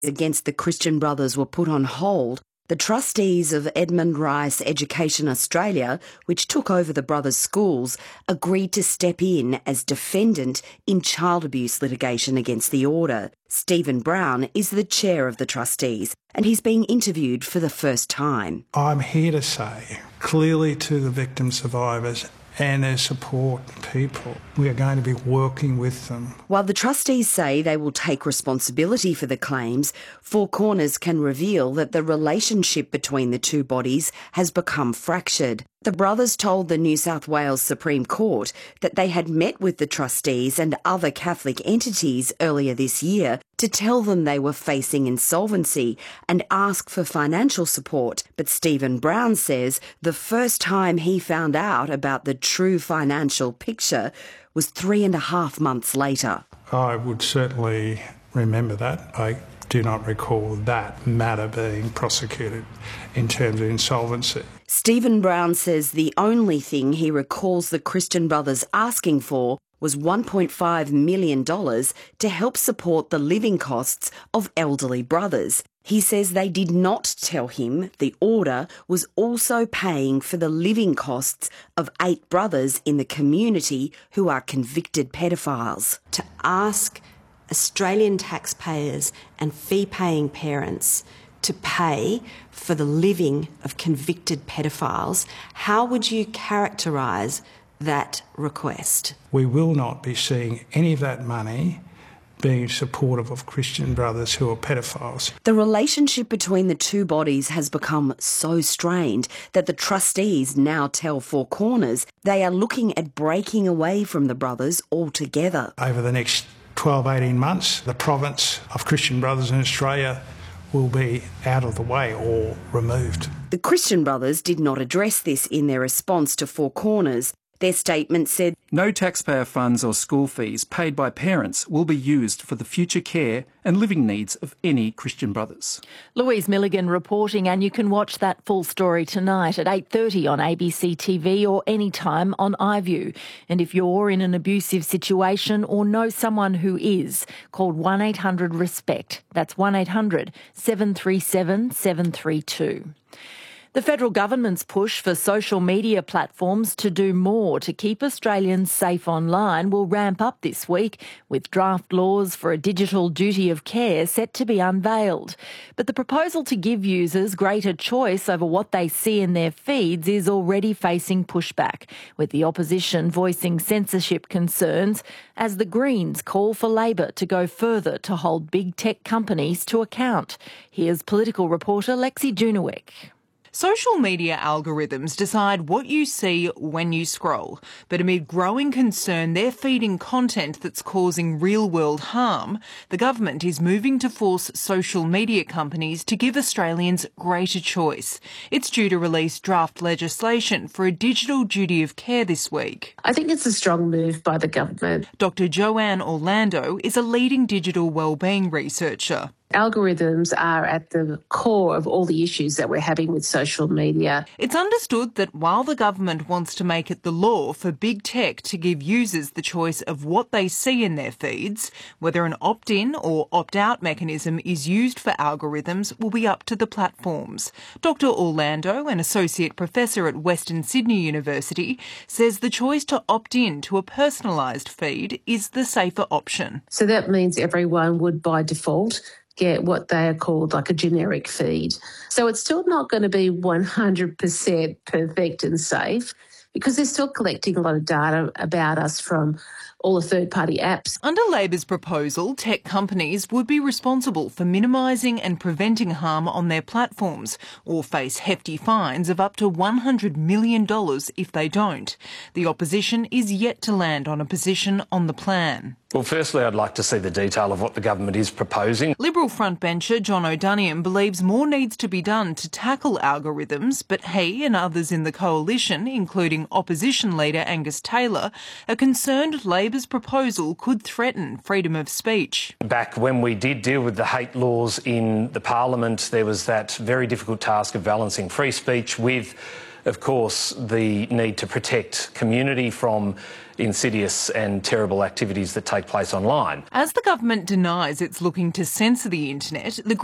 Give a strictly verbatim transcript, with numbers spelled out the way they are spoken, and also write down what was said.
against the Christian Brothers were put on hold, the trustees of Edmund Rice Education Australia, which took over the brothers' schools, agreed to step in as defendant in child abuse litigation against the order. Stephen Brown is the chair of the trustees, and he's being interviewed for the first time. I'm here to say clearly to the victim survivors and their support people, we are going to be working with them. While the trustees say they will take responsibility for the claims, Four Corners can reveal that the relationship between the two bodies has become fractured. The brothers told the New South Wales Supreme Court that they had met with the trustees and other Catholic entities earlier this year to tell them they were facing insolvency and ask for financial support. But Stephen Brown says the first time he found out about the true financial picture was three and a half months later. I would certainly remember that. I do not recall that matter being prosecuted in terms of insolvency. Stephen Brown says the only thing he recalls the Christian Brothers asking for was one point five million dollars to help support the living costs of elderly brothers. He says they did not tell him the order was also paying for the living costs of eight brothers in the community who are convicted pedophiles. To ask Australian taxpayers and fee-paying parents to pay for the living of convicted pedophiles, how would you characterise that request? We will not be seeing any of that money being supportive of Christian brothers who are pedophiles. The relationship between the two bodies has become so strained that the trustees now tell Four Corners they are looking at breaking away from the brothers altogether. Over the next twelve, eighteen months, the province of Christian Brothers in Australia will be out of the way or removed. The Christian Brothers did not address this in their response to Four Corners. Their statement said, "No taxpayer funds or school fees paid by parents will be used for the future care and living needs of any Christian Brothers." Louise Milligan reporting, and you can watch that full story tonight at eight thirty on A B C T V or anytime on iView. And if you're in an abusive situation or know someone who is, call one eight hundred RESPECT. That's one eight hundred seven three seven seven three two. The federal government's push for social media platforms to do more to keep Australians safe online will ramp up this week, with draft laws for a digital duty of care set to be unveiled. But the proposal to give users greater choice over what they see in their feeds is already facing pushback, with the opposition voicing censorship concerns as the Greens call for Labor to go further to hold big tech companies to account. Here's political reporter Lexi Junowick. Social media algorithms decide what you see when you scroll, but amid growing concern they're feeding content that's causing real-world harm, the government is moving to force social media companies to give Australians greater choice. It's due to release draft legislation for a digital duty of care this week. I think it's a strong move by the government. Doctor Joanne Orlando is a leading digital wellbeing researcher. Algorithms are at the core of all the issues that we're having with social media. It's understood that while the government wants to make it the law for big tech to give users the choice of what they see in their feeds, whether an opt-in or opt-out mechanism is used for algorithms will be up to the platforms. Doctor Orlando, an associate professor at Western Sydney University, says the choice to opt in to a personalised feed is the safer option. So that means everyone would, by default, get what they are called like a generic feed. So it's still not going to be one hundred percent perfect and safe because they're still collecting a lot of data about us from all the third-party apps. Under Labor's proposal, tech companies would be responsible for minimising and preventing harm on their platforms or face hefty fines of up to one hundred million dollars if they don't. The opposition is yet to land on a position on the plan. Well, firstly, I'd like to see the detail of what the government is proposing. Liberal frontbencher John O'Doniam believes more needs to be done to tackle algorithms, but he and others in the coalition, including opposition leader Angus Taylor, are concerned Labor's proposal could threaten freedom of speech. Back when we did deal with the hate laws in the Parliament, there was that very difficult task of balancing free speech with of course, the need to protect community from insidious and terrible activities that take place online. As the government denies it's looking to censor the internet, the